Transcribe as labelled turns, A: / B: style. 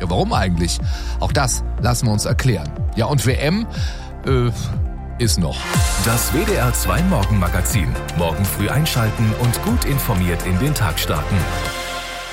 A: warum eigentlich? Auch das lassen wir uns erklären. Ja, und WM ist noch.
B: Das WDR 2 Morgenmagazin. Morgen früh einschalten und gut informiert in den Tag starten.